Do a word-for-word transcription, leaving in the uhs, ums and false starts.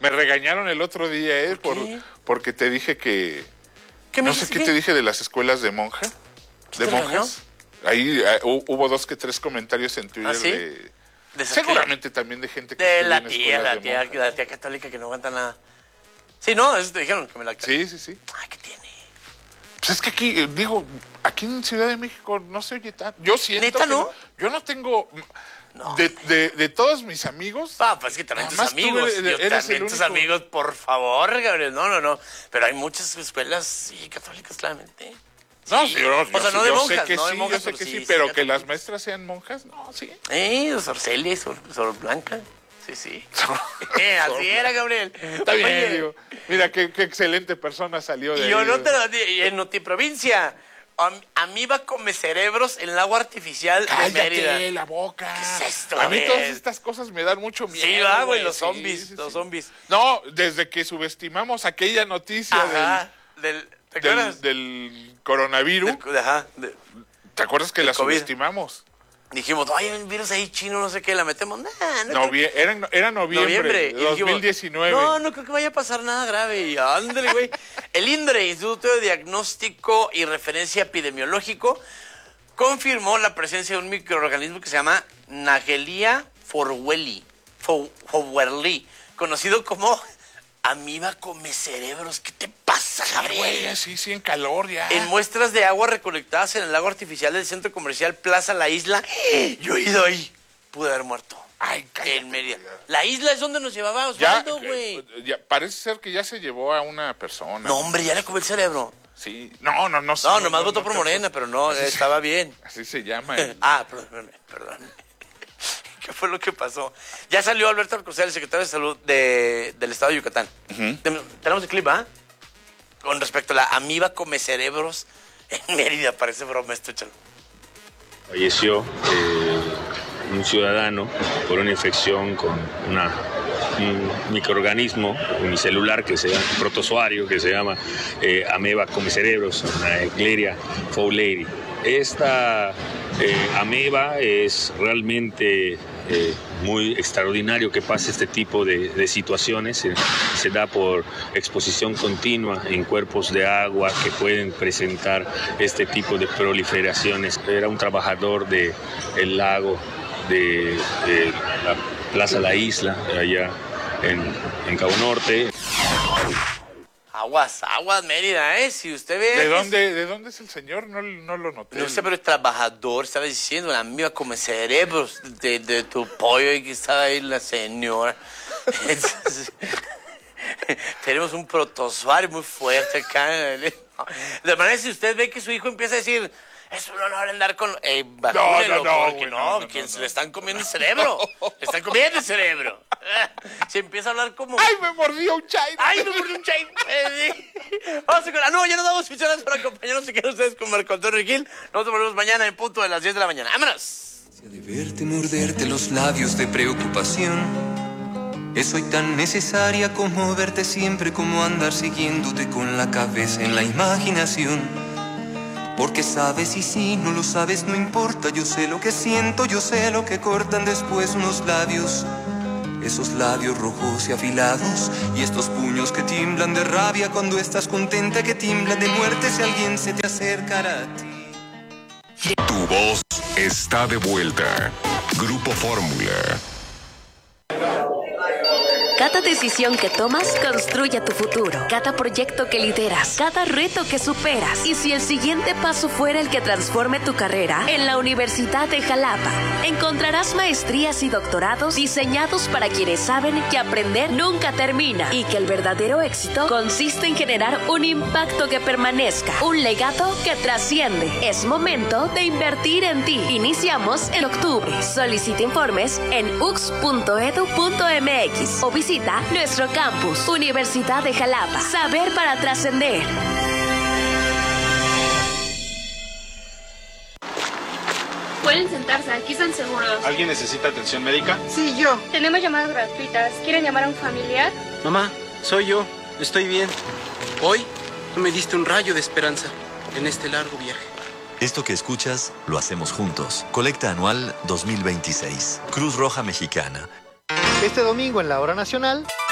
Me regañaron el otro día, ¿eh? ¿Por Por, porque te dije que... ¿Qué me no sé dijiste qué qué? te dije de las escuelas de monja. ¿De te monjas? Ahí eh, hubo dos que tres comentarios en Twitter ¿Ah, sí? de... ¿De seguramente también de gente que De estudia la en tía, escuelas la de tía, monjas. la tía católica que no aguanta nada. Sí, no, eso te dijeron que me la... Sí, sí, sí. Ay, ¿qué tiene? Pues es que aquí, eh, digo, aquí en Ciudad de México no se oye tanto. Yo siento ¿Neta que no? Yo no tengo... No, de, de, de todos mis amigos... Ah, pues es que también tus Además, tú amigos. eres- Yo eres también el tus único. amigos, por favor, Gabriel. No, no, no. Pero hay muchas escuelas, sí, católicas, claramente. No, Sí. sí, yo, O sea, yo no sé- de yo monjas, sé que no de sí, monjas, yo sé pero que sí, sí, sí, pero que católicas. las maestras sean monjas, no, sí. Eh, Sor Celia y Sor, Sor Blanca. Sí, sí. Eh, así era, Gabriel. Está bien, Oye, digo. Mira, qué, qué excelente persona salió de y yo ahí. no te lo dije, en Notiprovincia. Am- Amiba come cerebros en lago artificial de Mérida. Cállate la boca. ¿Qué es esto, A mí güey? todas estas cosas me dan mucho miedo. Sí, va, güey, los sí, zombies, sí, los sí. zombies. No, desde que subestimamos aquella noticia Ajá, del, ¿te del, acuerdas? del, del coronavirus, Del- ajá, de- ¿te acuerdas que del la COVID. subestimamos? dijimos, ay, hay un virus ahí chino, no sé qué, la metemos. Nah, no creo Novie que- era, era noviembre, noviembre. de Y dijimos, dos mil diecinueve. no, no creo que vaya a pasar nada grave. Y ándale, güey. El INDRE, Instituto de Diagnóstico y Referencia Epidemiológico, confirmó la presencia de un microorganismo que se llama Nagelia forwelli, fo- forwelli, conocido como amiba come cerebros. ¿Qué te pasa, Gabriel? Güey, sí, sí, en calor ya. En muestras de agua recolectadas en el lago artificial del centro comercial Plaza La Isla, yo he ido ahí. Pude haber muerto. Ay, cállate. En Mérida. La isla es donde nos llevaba Ya, Osvaldo, güey. eh, ya, parece ser que ya se llevó a una persona. No, hombre, ya le comió el cerebro. Sí. No, no, no. No, nomás votó no por te- Morena, pero no, Así se- estaba bien. Así se llama. el- Ah, perdón, perdón. ¿Qué fue lo que pasó? Ya salió Alberto Alcocer, el secretario de Salud de- del Estado de Yucatán. Tem- Tenemos el clip, ¿ah? Con respecto a la amiba come cerebros en Mérida. Parece broma esto, chalo. Falleció eh, un ciudadano por una infección con una, un microorganismo unicelular que se llama, un protozoario que se llama eh, ameba come cerebros, una Escherichia fowleri. Esta eh, ameba es realmente eh, muy extraordinario que pase este tipo de, de situaciones. Se, se da por exposición continua en cuerpos de agua que pueden presentar este tipo de proliferaciones. Era un trabajador del lago de, de la Plaza La Isla, allá en, en Cabo Norte. Aguas, aguas, Mérida, ¿eh? Si usted ve... ¿De que dónde, ¿De dónde es el señor? No, no lo noté. No sé, pero es trabajador, estaba diciendo, la amiga come cerebros de, de tu pollo y que estaba ahí la señora. Entonces, tenemos un protozoario muy fuerte acá. De manera, si usted ve que su hijo empieza a decir, es un honor andar con... Eh, bajúrelo, no, no, porque güey, no, no, no, quien no, se no. le están comiendo el cerebro. Le están comiendo el cerebro. Se empieza a hablar como... ¡Ay, me mordió un chairo! ¡Ay, me mordió un chain! Eh, sí. Vamos a con... Ah, no, ya nos damos fichones para acompañarnos. Se quedan ustedes con Marco Antonio Gil. Nosotros volvemos mañana en punto de las diez de la mañana. ¡Vámonos! De verte morderte los labios de preocupación. Es hoy tan necesaria como verte siempre, como andar siguiéndote con la cabeza en la imaginación. Porque sabes y si no lo sabes no importa, yo sé lo que siento, yo sé lo que cortan después unos labios. Esos labios rojos y afilados y estos puños que tiemblan de rabia cuando estás contenta, que tiemblan de muerte si alguien se te acercara a ti. Tu voz está de vuelta. Grupo Fórmula. Cada decisión que tomas construye tu futuro. Cada proyecto que lideras, cada reto que superas. Y si el siguiente paso fuera el que transforme tu carrera, en la Universidad de Jalapa encontrarás maestrías y doctorados diseñados para quienes saben que aprender nunca termina y que el verdadero éxito consiste en generar un impacto que permanezca, un legado que trasciende. Es momento de invertir en ti. Iniciamos en octubre. Solicita informes en u x punto edu punto m x o visita nuestro campus, Universidad de Jalapa. Saber para trascender. Pueden sentarse, aquí están seguros. ¿Alguien necesita atención médica? Sí, yo. Tenemos llamadas gratuitas. ¿Quieren llamar a un familiar? Mamá, soy yo. Estoy bien. Hoy tú me diste un rayo de esperanza en este largo viaje. Esto que escuchas, lo hacemos juntos. Colecta anual dos mil veintiséis. Cruz Roja Mexicana. Este domingo en la Hora Nacional...